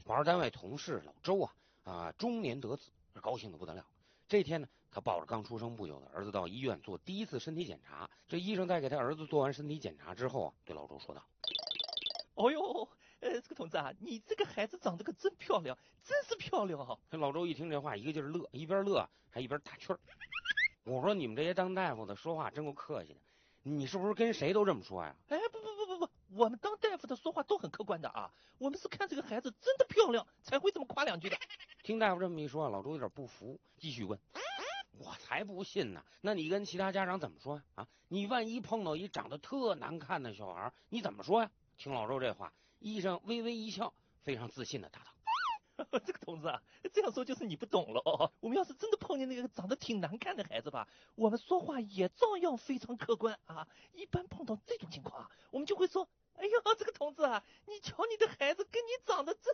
玩单位同事老周中年得子，高兴的不得了。这天呢，他抱着刚出生不久的儿子到医院做第一次身体检查。这医生在给他儿子做完身体检查之后对老周说道：“ 哦呦，这个同志啊，你这个孩子长得可真漂亮，真是漂亮啊！” 这老周一听这话，一个劲儿乐，一边乐还一边打趣儿。我说你们这些当大夫的说话真够客气的，你是不是跟谁都这么说呀？ 哎，不，我们当大夫的说话都很客观的啊，我们是看这个孩子真的漂亮才会这么夸两句的。 听大夫这么一说，老周有点不服，继续问：“我才不信呢！那你跟其他家长怎么说呀？你万一碰到一长得特难看的小孩，你怎么说呀？”听老周这话，医生微微一笑，非常自信的答道：“ 这个同志啊，这样说就是你不懂了哦。我们要是真的碰见那个长得挺难看的孩子吧，我们说话也照样非常客观啊。一般碰到这种情况我们就会说：哎呦，这个同志啊，你瞧你的孩子跟你长得真